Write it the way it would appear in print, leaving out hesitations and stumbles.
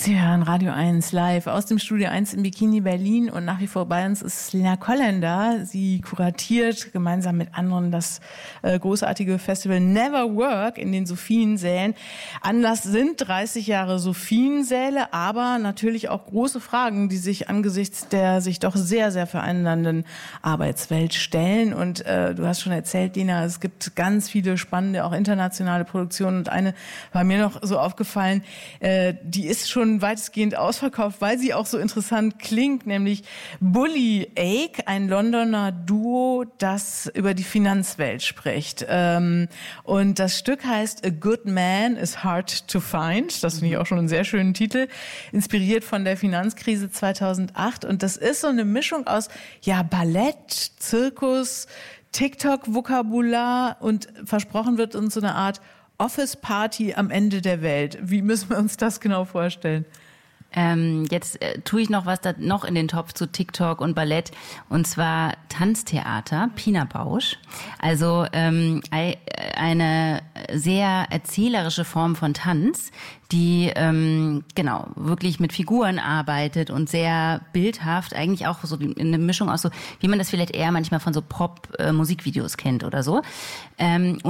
Sie hören Radio 1 live aus dem Studio 1 in Bikini Berlin und nach wie vor bei uns ist Lena Kollender. Sie kuratiert gemeinsam mit anderen das großartige Festival Never Work in den Sophiensälen. Anlass sind 30 Jahre Sophiensäle, aber natürlich auch große Fragen, die sich angesichts der sich doch sehr, sehr verändernden Arbeitswelt stellen. Und du hast schon erzählt, Lena, es gibt ganz viele spannende, auch internationale Produktionen. Und eine war mir noch so aufgefallen, die ist schon weitestgehend ausverkauft, weil sie auch so interessant klingt, nämlich Bully Ake, ein Londoner Duo, das über die Finanzwelt spricht. Und das Stück heißt A Good Man is Hard to Find. Das finde ich auch schon einen sehr schönen Titel, inspiriert von der Finanzkrise 2008. Und das ist so eine Mischung aus Ballett, Zirkus, TikTok-Vokabular und versprochen wird uns so eine Art Office-Party am Ende der Welt. Wie müssen wir uns das genau vorstellen? Jetzt tue ich noch was da noch in den Topf zu TikTok und Ballett, und zwar Tanztheater, Pina Bausch. Also eine sehr erzählerische Form von Tanz, die wirklich mit Figuren arbeitet und sehr bildhaft, eigentlich auch so eine Mischung aus so, wie man das vielleicht eher manchmal von so Pop-Musikvideos kennt oder so. Und